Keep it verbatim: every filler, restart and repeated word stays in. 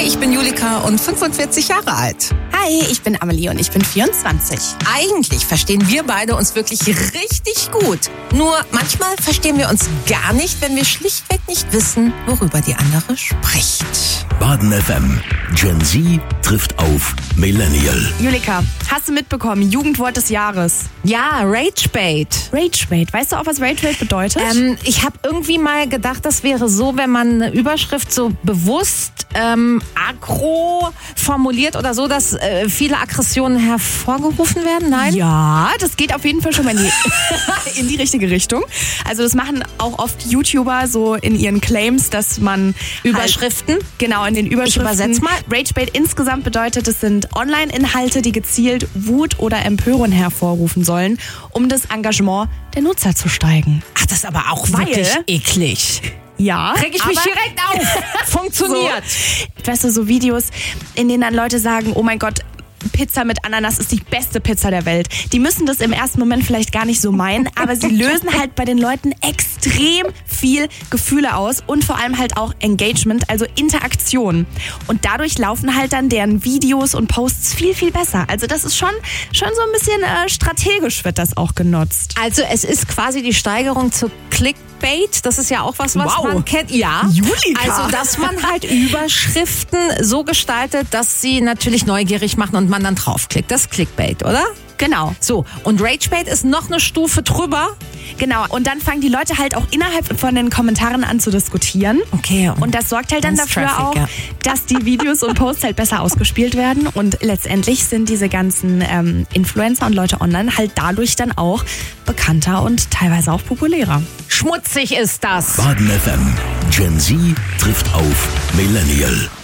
Hi, ich bin Julika und fünfundvierzig Jahre alt. Hi, ich bin Amelie und ich bin vierundzwanzig. Eigentlich verstehen wir beide uns wirklich richtig gut. Nur manchmal verstehen wir uns gar nicht, wenn wir schlichtweg nicht wissen, worüber die andere spricht. Baden F M. Gen Z trifft auf Millennial. Julika, hast du mitbekommen, Jugendwort des Jahres? Ja, Ragebait. Ragebait. Weißt du auch, was Ragebait bedeutet? Ähm, ich habe irgendwie mal gedacht, das wäre so, wenn man eine Überschrift so bewusst ähm, aggro formuliert oder so, dass äh, viele Aggressionen hervorgerufen werden. Nein? Ja, das geht auf jeden Fall schon mal in die, in die richtige Richtung. Also das machen auch oft YouTuber so in ihren Claims, dass man Überschriften? Halt, genau, in den Überschriften. Ich übersetze mal. Ragebait insgesamt bedeutet, es sind Online-Inhalte, die gezielt Wut oder Empörung hervorrufen sollen, um das Engagement der Nutzer zu steigen. Ach, das ist aber auch Weil- wirklich eklig. Ja, Reg ich mich aber- direkt auf. Funktioniert. So, weißt du, so Videos, in denen dann Leute sagen, oh mein Gott, Pizza mit Ananas ist die beste Pizza der Welt. Die müssen das im ersten Moment vielleicht gar nicht so meinen, aber sie lösen halt bei den Leuten extrem viel Gefühle aus und vor allem halt auch Engagement, also Interaktion. Und dadurch laufen halt dann deren Videos und Posts viel, viel besser. Also das ist schon, schon so ein bisschen äh, strategisch wird das auch genutzt. Also es ist quasi die Steigerung zu Clickbait. Das ist ja auch was, was Wow. man kennt. Ja. Julika. Also, dass man halt Überschriften so gestaltet, dass sie natürlich neugierig machen und man dann draufklickt. Das ist Clickbait, oder? Genau. So, und Ragebait ist noch eine Stufe drüber. Genau, und dann fangen die Leute halt auch innerhalb von den Kommentaren an zu diskutieren. Okay. Und das sorgt halt dann Ganz dafür Traffic, auch, ja. dass die Videos und Posts halt besser ausgespielt werden. Und letztendlich sind diese ganzen ähm, Influencer und Leute online halt dadurch dann auch bekannter und teilweise auch populärer. Schmutzig ist das. Baden F M. Gen Z trifft auf Millennial.